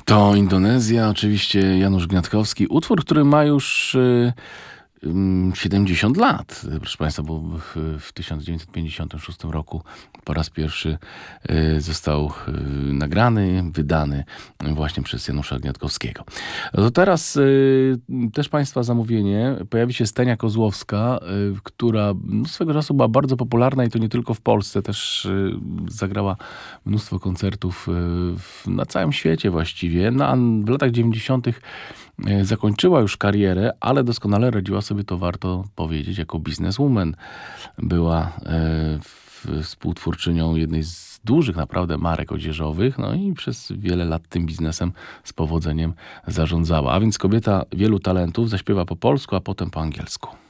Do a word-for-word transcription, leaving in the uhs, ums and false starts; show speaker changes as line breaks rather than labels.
To Indonezja, oczywiście Janusz Gniatkowski. Utwór, który ma już y, ym, siedemdziesiąt lat, proszę Państwa, bo w, w tysiąc dziewięćset pięćdziesiątym szóstym roku po raz pierwszy y, został y, nagrany, wydany właśnie przez Janusza Gniatkowskiego. No to teraz y, też Państwa zamówienie. Pojawi się Stenia Kozłowska, y, która no, swego czasu była bardzo popularna i to nie tylko w Polsce, też y, zagrała mnóstwo koncertów y, w, na całym świecie właściwie. No, a w latach dziewięćdziesiątych zakończyła już karierę, ale doskonale radziła sobie, to warto powiedzieć, jako bizneswoman. Była e, w, współtwórczynią jednej z dużych naprawdę marek odzieżowych, no i przez wiele lat tym biznesem z powodzeniem zarządzała. A więc kobieta wielu talentów, zaśpiewa po polsku, a potem po angielsku.